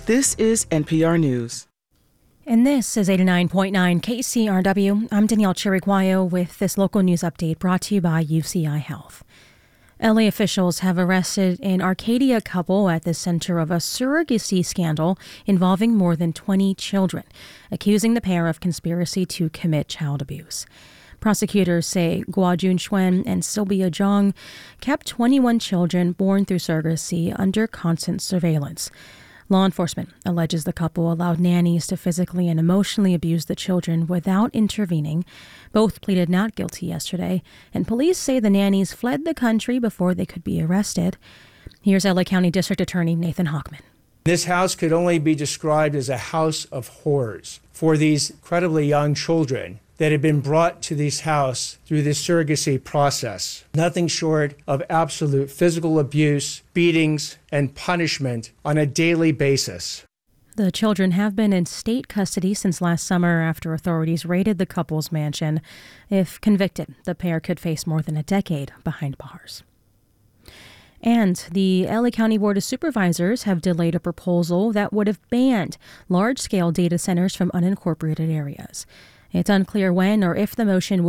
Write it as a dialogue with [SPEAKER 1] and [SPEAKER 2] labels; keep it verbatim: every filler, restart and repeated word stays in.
[SPEAKER 1] This is N P R News.
[SPEAKER 2] And this is eighty-nine point nine K C R W. I'm Danielle Chiriguayo with this local news update brought to you by U C I Health. L A officials have arrested an Arcadia couple at the center of a surrogacy scandal involving more than twenty children, accusing the pair of conspiracy to commit child abuse. Prosecutors say Guojun Xuen and Sylvia Zhang kept twenty-one children born through surrogacy under constant surveillance. Law enforcement alleges the couple allowed nannies to physically and emotionally abuse the children without intervening. Both pleaded not guilty yesterday, and police say the nannies fled the country before they could be arrested. Here's L A County District Attorney Nathan Hochman.
[SPEAKER 3] This house could only be described as a house of horrors for these incredibly young children that had been brought to this house through this surrogacy process. Nothing short of absolute physical abuse, beatings, and punishment on a daily basis.
[SPEAKER 2] The children have been in state custody since last summer after authorities raided the couple's mansion. If convicted, the pair could face more than a decade behind bars. And the L A County Board of Supervisors have delayed a proposal that would have banned large-scale data centers from unincorporated areas. It's unclear when or if the motion